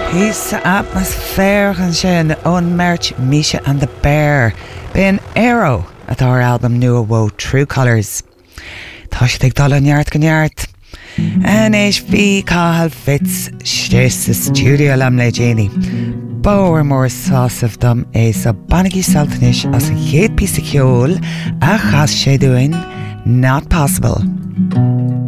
Peace atmosphere and sin unmerch Misha and the Bear. Bin Arrow at our album New Woe True Colours. Tashtig Dolan Yart Ganyart. And HV Kahal Fitz Stis the studio lam legeni. Bower more sauce of them is a banagi saltanish as a hate piece of kjol a chas she doing not possible.